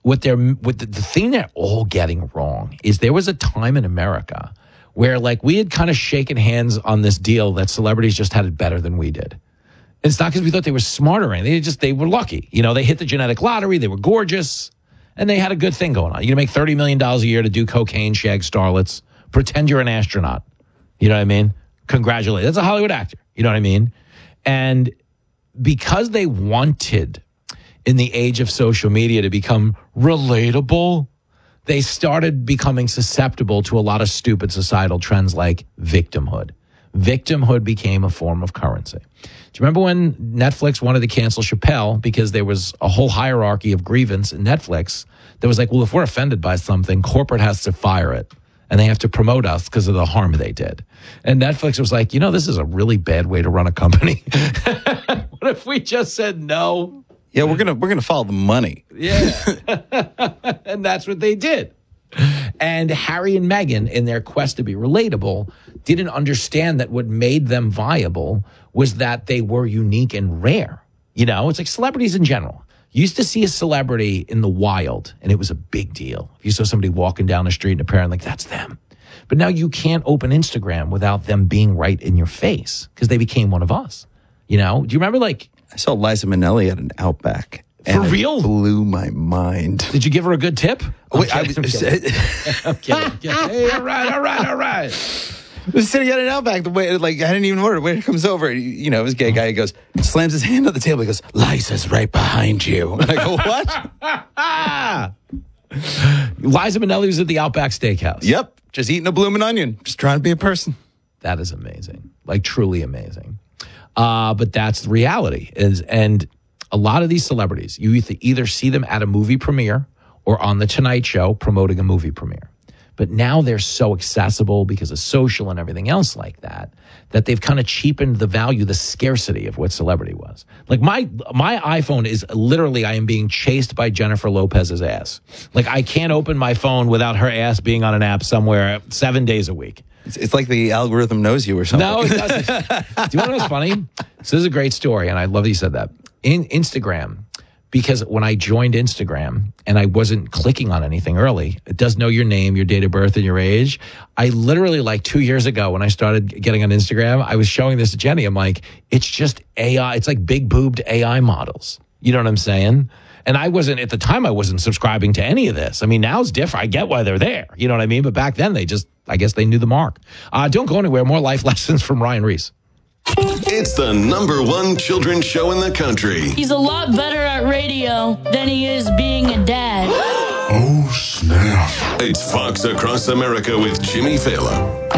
the thing they're all getting wrong is there was a time in America where like we had kind of shaken hands on this deal that celebrities just had it better than we did. It's not because we thought they were smarter or anything. They were lucky. You know, they hit the genetic lottery. They were gorgeous. And they had a good thing going on. You can make $30 million a year to do cocaine, shag starlets, pretend you're an astronaut. You know what I mean? Congratulations. That's a Hollywood actor. You know what I mean? And because they wanted, in the age of social media, to become relatable, they started becoming susceptible to a lot of stupid societal trends like victimhood. Victimhood became a form of currency. Do you remember when Netflix wanted to cancel Chappelle because there was a whole hierarchy of grievance in Netflix that was like, well, if we're offended by something, corporate has to fire it and they have to promote us because of the harm they did. And Netflix was like, you know, this is a really bad way to run a company. What if we just said no? Yeah, we're gonna follow the money. Yeah. And that's what they did. And Harry and Meghan, in their quest to be relatable, didn't understand that what made them viable was that they were unique and rare. You know, it's like celebrities in general. You used to see a celebrity in the wild, and it was a big deal. If you saw somebody walking down the street and apparently like, that's them. But now you can't open Instagram without them being right in your face because they became one of us. You know, do you remember like... I saw Liza Minnelli at an Outback. For real? It blew my mind. Did you give her a good tip? I'm kidding. I'm kidding. Hey, all right. I was sitting at an Outback. The way, like, I didn't even order. The waiter comes over. You know, this gay guy, he goes, slams his hand on the table. He goes, Liza's right behind you. I go, what? Liza Minnelli was at the Outback Steakhouse. Yep. Just eating a bloomin' onion. Just trying to be a person. That is amazing. Like, truly amazing. But that's the reality. And a lot of these celebrities, you either see them at a movie premiere or on The Tonight Show promoting a movie premiere. But now they're so accessible because of social and everything else like that, that they've kind of cheapened the value, the scarcity of what celebrity was. Like my iPhone is literally, I am being chased by Jennifer Lopez's ass. Like I can't open my phone without her ass being on an app somewhere 7 days a week. It's like the algorithm knows you or something. No, it doesn't. Do you want to know what's funny? So this is a great story, and I love that you said that. In Instagram, because when I joined Instagram and I wasn't clicking on anything early, it does know your name, your date of birth, and your age. I literally, like 2 years ago when I started getting on Instagram, I was showing this to Jenny. I'm like, it's just AI. It's like big boobed AI models. You know what I'm saying? And I wasn't, at the time, I wasn't subscribing to any of this. I mean, now it's different. I get why they're there. You know what I mean? But back then, I guess they knew the mark. Don't go anywhere. More life lessons from Ryan Reese. It's the #1 children's show in the country. He's a lot better at radio than he is being a dad. Oh, snap. It's Fox Across America with Jimmy Fallon.